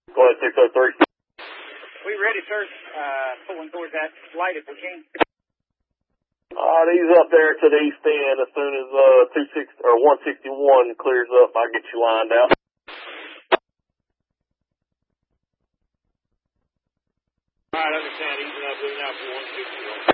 Go ahead, 603. We ready, sir. Pulling towards that light if we can. He's up there to the east end. As soon as 161 clears up, I'll get you lined out. All right, understand. Easing up, moving out for 161.